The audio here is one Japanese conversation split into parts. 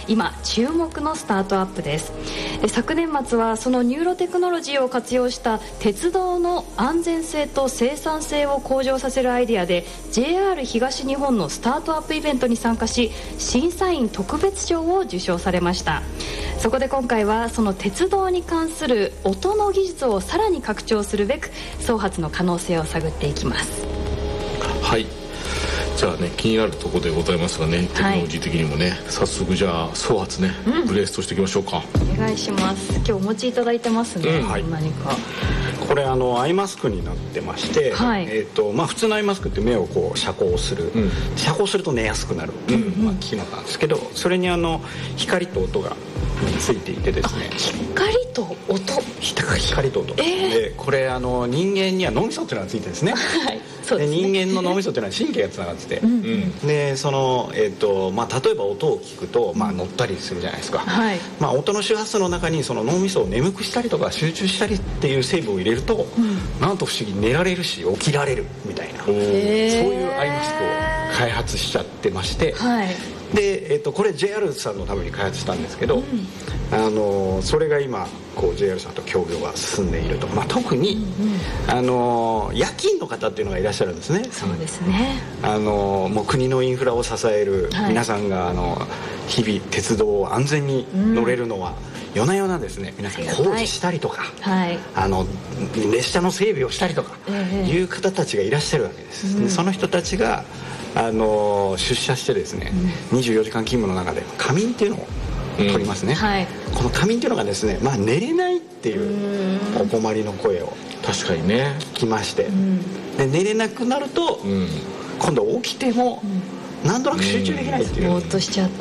今注目のスタートアップです。昨年末はそのニューロテクノロジーを活用した鉄道の安全性と生産性を向上させるアイデアで JR 東日本のスタートアップイベントに参加し、審査員特別賞を受賞されました。そこで今回はその鉄道に関する音の技術をさらに拡張するべく創発の可能性を探っていきます。 はい、じゃあね、気になるところでございますがね、テクノロジー的にもね、早速じゃあ創発ね、ブレーストしていきましょうか。 お願いします。今日お持ちいただいてますね、何か。 これアイマスクになってまして、普通のアイマスクって目をこう遮光する、遮光すると寝やすくなるっていう、機能なんですけど、それに光と音がついていてですね。 光と音、 光と音、でこれ人間には脳みそっていうのがついてるんですね。 そうですね。 で人間の脳みそっていうのは神経がつながってて、でその例えば音を聞くと乗ったりするじゃないですか。音の周波数の中にその脳みそを眠くしたりとか集中したりっていう成分を入れると、なんと不思議に寝られるし起きられるみたいな、そういうアイマスクを開発しちゃってまして、で、これ JR さんのために開発したんですけど、それが今こう JR さんと協業が進んでいると、特に、夜勤の方っていうのがいらっしゃるんですね。 そうですね。 もう国のインフラを支える皆さんが、日々鉄道を安全に乗れるのは、夜な夜なですね、皆さん工事したりとか、列車の整備をしたりとかいう方たちがいらっしゃるわけです。でその人たちが出社してですね、24時間勤務の中で仮眠っていうのを取りますね。この仮眠っていうのがですね、寝れないっていうお困りの声を確かにね聞きまして、で寝れなくなると、今度起きてもなんとなく集中できないっていう、 ぼーっとしちゃって、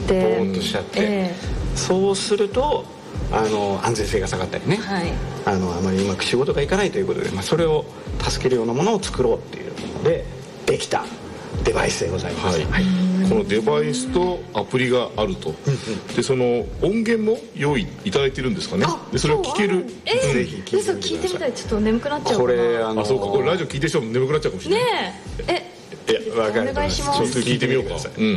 そうすると安全性が下がったりね、あまりうまく仕事がいかないということで、それを助けるようなものを作ろうっていうのでできたデバイスでございます。 このデバイスとアプリがあると、でその音源も用意いただいてるんですかね。でそれを聞ける。 ぜひ聞いてみたい。ちょっと眠くなっちゃうかな。 これそうか、これラジオ聞いてる人も眠くなっちゃうかもしれない。 お願いします。 ちょっと聞いてみようか。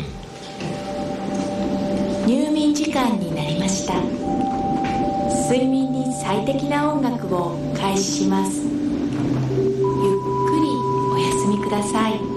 入眠時間になりました。睡眠に最適な音楽を開始します。ゆっくりお休みください。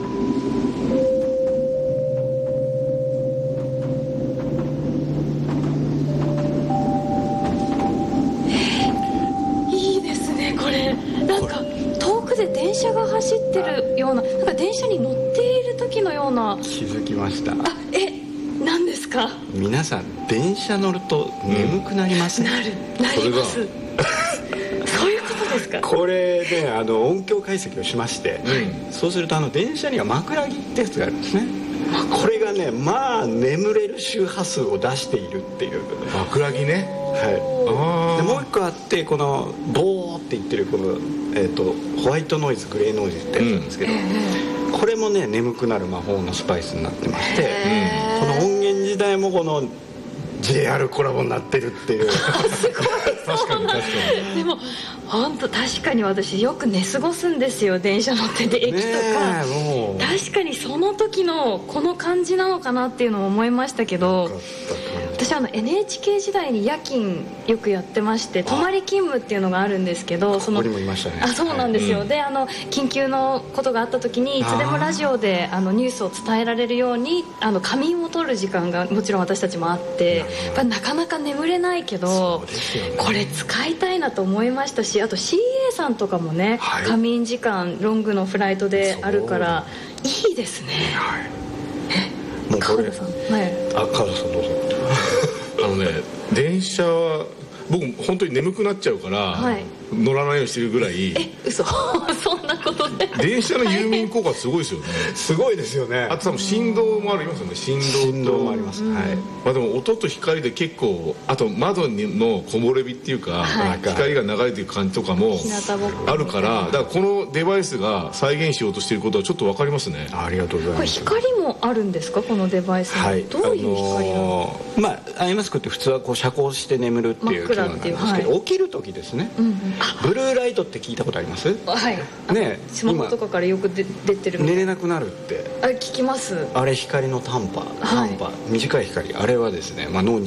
いいですね、これ。なんか遠くで電車が走ってるような、なんか電車に乗っている時のような。 気づきました。 何ですか。 皆さん電車乗ると眠くなりますね。 なります。そういうことですか。 これで音響解析をしまして、そうすると電車には枕木ってやつがあるんですね。これがね、眠れる周波数を出しているっていう。 枕木ね。 でもう一個あって、このボーって言ってるこの、ホワイトノイズ、グレーノイズってやつなんですけど、これもね眠くなる魔法のスパイスになってまして、この音源自体もこの JR コラボになってるっていう。 すごい。確かにでも本当確かに私よく寝過ごすんですよ、電車乗ってて。駅とか確かにその時のこの感じなのかなっていうのも思いましたけど、私NHK 時代に夜勤よくやってまして、泊まり勤務っていうのがあるんですけど、 ここにもいましたね。 そうなんですよ。で緊急のことがあった時にいつでもラジオでニュースを伝えられるように仮眠を取る時間がもちろん私たちもあって、なかなか眠れないけど、これ使いたいなと思いましたし、あと CA さんとかもね、仮眠時間ロングのフライトであるからいいですね。川田さん。 川田さんどうぞ。 電車は僕本当に眠くなっちゃうから、乗らないようにしてるぐらい。 嘘。そんなことで。 電車の誘眠効果すごいですよね。 すごいですよね。 あと振動もありますよね。振動もあります。 でも音と光で結構、あと窓の木漏れ日っていうか、光が流れていく感じとかもあるから、だからこのデバイスが再現しようとしていることはちょっと分かりますね。 ありがとうございます。 これ光もあるんですか、このデバイスに。どういう光なの。 アイマスクって普通はこう遮光して眠るっていう機能なんですけど、起きる時ですね、ブルーライトって聞いたことあります？ね、 スマホとかからよく出てる。 寝れなくなるって聞きます。 あれ光の短波、短い光、あれはですね、脳に